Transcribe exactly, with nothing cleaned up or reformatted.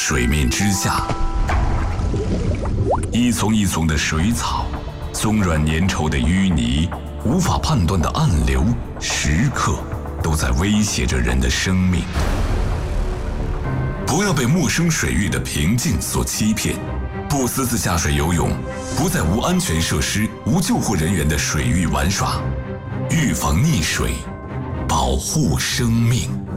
水面之下，一丛一丛的水草，松软粘稠的淤泥，无法判断的暗流，时刻都在威胁着人的生命。不要被陌生水域的平静所欺骗，不私自下水游泳，不在无安全设施、无救护人员的水域玩耍，预防溺水，保护生命。